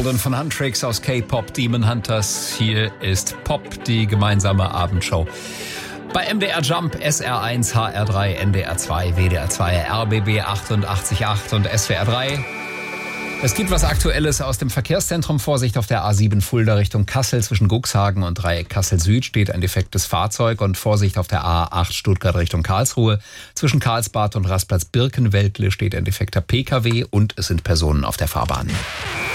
Golden von Huntrix aus K-Pop Demon Hunters. Hier ist Pop, die gemeinsame Abendshow. Bei MDR Jump, SR1, HR3, NDR 2, WDR 2, RBB 88.8 und SWR 3. Es gibt was Aktuelles aus dem Verkehrszentrum. Vorsicht auf der A7 Fulda Richtung Kassel. Zwischen Guxhagen und Dreieck Kassel Süd steht ein defektes Fahrzeug. Und Vorsicht auf der A8 Stuttgart Richtung Karlsruhe. Zwischen Karlsbad und Rastplatz Birkenweltle steht ein defekter PKW und es sind Personen auf der Fahrbahn.